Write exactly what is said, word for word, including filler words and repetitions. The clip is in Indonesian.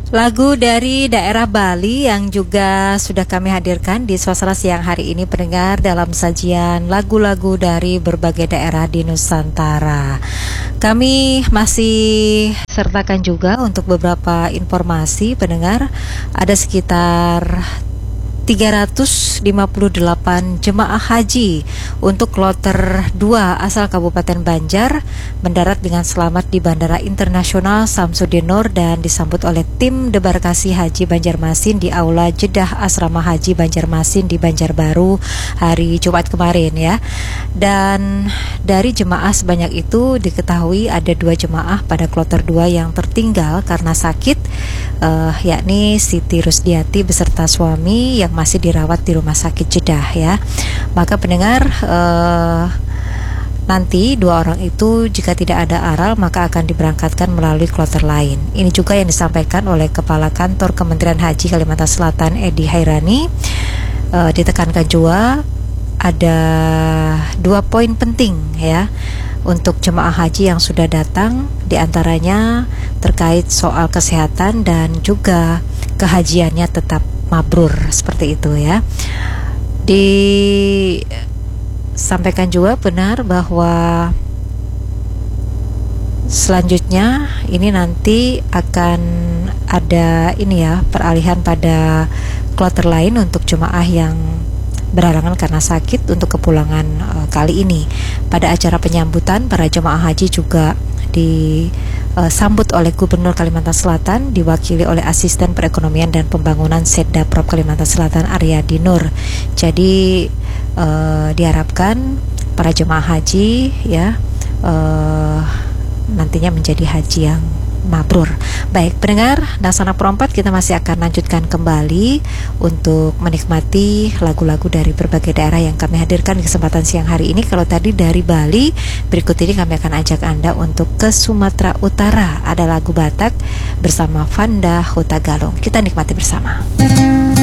Lagu dari daerah Bali yang juga sudah kami hadirkan di suasana siang hari ini pendengar dalam sajian lagu-lagu dari berbagai daerah di Nusantara. Kami masih sertakan juga untuk beberapa informasi pendengar, ada sekitar tiga ratus lima puluh delapan jemaah haji untuk kloter dua asal Kabupaten Banjar mendarat dengan selamat di Bandara Internasional Samsudin Nur dan disambut oleh tim debarkasi Haji Banjarmasin di Aula Jeddah Asrama Haji Banjarmasin di Banjarbaru hari Jumat kemarin ya. Dan dari jemaah sebanyak itu diketahui ada dua jemaah pada kloter dua yang tertinggal karena sakit, uh, yakni Siti Rusdiati beserta suami yang masih dirawat di rumah sakit Jeddah ya. Maka pendengar, uh, nanti dua orang itu jika tidak ada aral maka akan diberangkatkan melalui kloter lain. Ini juga yang disampaikan oleh Kepala Kantor Kementerian Haji Kalimantan Selatan Edi Hairani. Uh, ditekankan juga ada dua poin penting ya untuk jemaah haji yang sudah datang, diantaranya terkait soal kesehatan dan juga kehajiannya tetap mabrur seperti itu ya. Disampaikan juga benar bahwa selanjutnya ini nanti akan ada ini ya peralihan pada kloter lain untuk jemaah yang berhalangan karena sakit untuk kepulangan uh, kali ini. Pada acara penyambutan para jemaah haji juga disambut oleh Gubernur Kalimantan Selatan diwakili oleh Asisten Perekonomian dan Pembangunan Setda Prop Kalimantan Selatan Aryadi Nur. Jadi uh, diharapkan para jemaah haji ya uh, nantinya menjadi haji yang mabrur. Baik pendengar, Dasana Perempat, kita masih akan lanjutkan kembali untuk menikmati lagu-lagu dari berbagai daerah yang kami hadirkan di kesempatan siang hari ini. Kalau tadi dari Bali, berikut ini kami akan ajak Anda untuk ke Sumatera Utara. Ada lagu Batak bersama Vanda Hutagalung. Kita nikmati bersama.